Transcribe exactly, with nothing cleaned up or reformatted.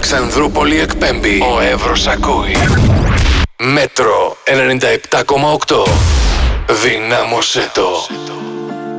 Αλεξανδρούπολη εκπέμπει. Ο Εύρος ακούει. Μέτρο ενενήντα επτά κόμμα οκτώ. Δυνάμωσέ το.